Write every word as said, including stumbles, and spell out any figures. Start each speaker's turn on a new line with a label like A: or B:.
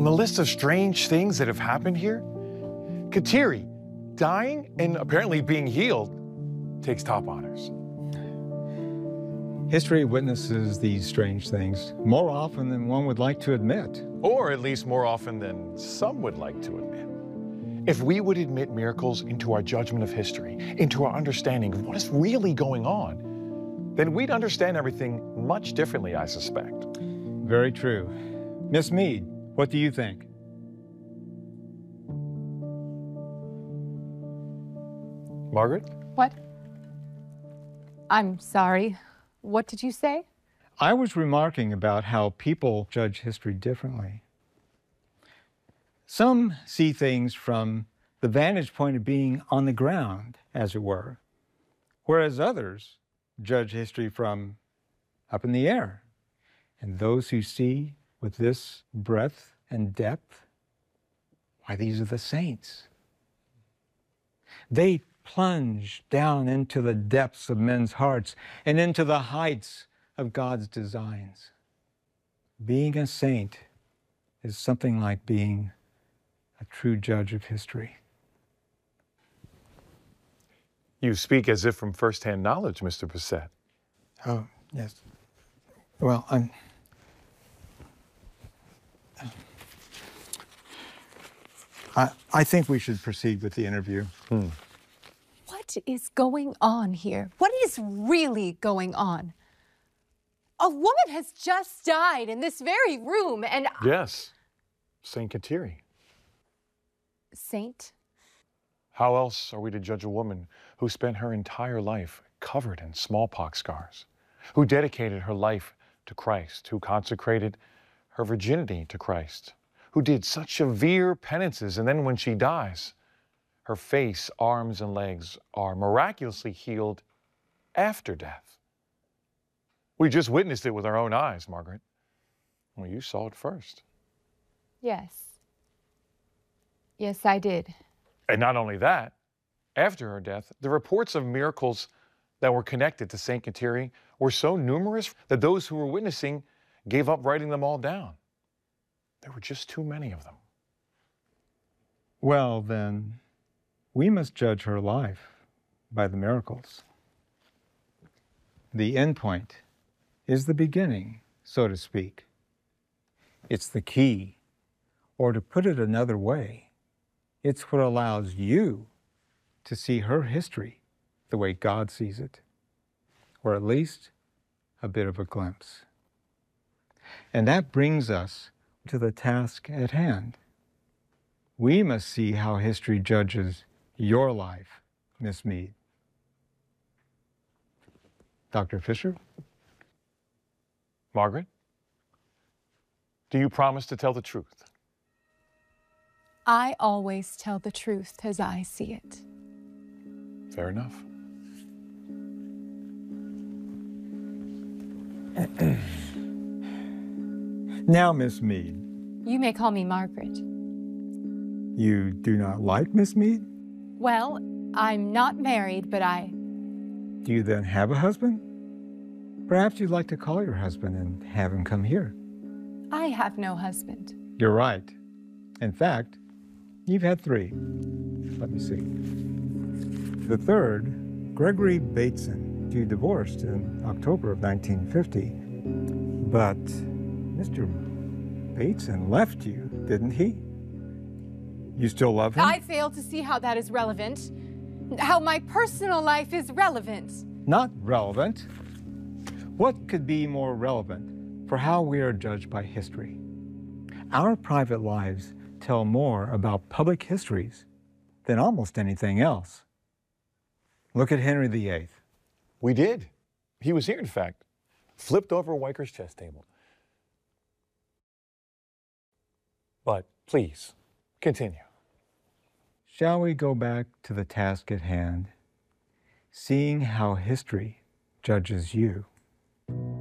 A: On the list of strange things that have happened here, Kateri dying and apparently being healed takes top honors.
B: History witnesses these strange things more often than one would like to admit.
A: Or at least more often than some would like to admit. If we would admit miracles into our judgment of history, into our understanding of what is really going on, then we'd understand everything much differently, I suspect.
B: Very true. Miss Mead, what do you think?
A: Margaret?
C: What? I'm sorry. What did you say?
B: I was remarking about how people judge history differently. Some see things from the vantage point of being on the ground, as it were, whereas others judge history from up in the air. And those who see with this breadth and depth, why, these are the saints. They plunge down into the depths of men's hearts and into the heights of God's designs. Being a saint is something like being a true judge of history.
A: You speak as if from firsthand knowledge, Mister Bessette.
B: Oh, yes. Well, I'm... I, I think we should proceed with the interview.
A: Hmm.
C: What is going on here? What is really going on? A woman has just died in this very room, and...
A: Yes, Saint Kateri.
C: Saint?
A: How else are we to judge a woman who spent her entire life covered in smallpox scars, who dedicated her life to Christ, who consecrated her virginity to Christ, who did such severe penances, and then when she dies, her face, arms, and legs are miraculously healed after death? We just witnessed it with our own eyes, Margaret. Well, you saw it first.
C: Yes. Yes, I did.
A: And not only that, after her death, the reports of miracles that were connected to Saint Kateri were so numerous that those who were witnessing gave up writing them all down. There were just too many of them.
B: Well, then, we must judge her life by the miracles. The end point is the beginning, so to speak. It's the key, or to put it another way, it's what allows you to see her history the way God sees it, or at least a bit of a glimpse. And that brings us to the task at hand. We must see how history judges your life, Miss Mead. Doctor Fisher?
A: Margaret, do you promise to tell the truth?
C: I always tell the truth as I see it.
A: Fair enough.
B: Now, Miss Mead.
C: You may call me Margaret.
B: You do not like Miss Mead?
C: Well, I'm not married, but I...
B: Do you then have a husband? Perhaps you'd like to call your husband and have him come here.
C: I have no husband.
B: You're right. In fact, you've had three. Let me see. The third, Gregory Bateson, you divorced in October of nineteen fifty. But Mister Bateson left you, didn't he? You still love him?
C: I fail to see how that is relevant. How my personal life is relevant.
B: Not relevant. What could be more relevant for how we are judged by history? Our private lives tell more about public histories than almost anything else. Look at Henry the Eighth.
A: We did. He was here, in fact. Flipped over Weiker's chess table. But please, continue.
B: Shall we go back to the task at hand, seeing how history judges you?